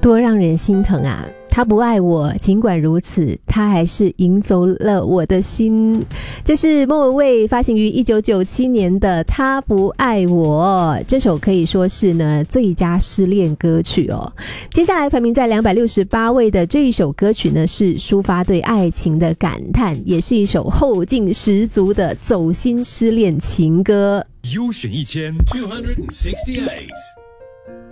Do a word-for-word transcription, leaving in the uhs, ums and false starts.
多让人心疼啊！他不爱我，尽管如此，他还是赢走了我的心。这是莫文蔚发行于一九九七年的《他不爱我》，这首可以说是呢最佳失恋歌曲哦。接下来排名在两百六十八位的这一首歌曲呢，是抒发对爱情的感叹，也是一首后劲十足的走心失恋情歌。 优选一千 two hundred sixty-eight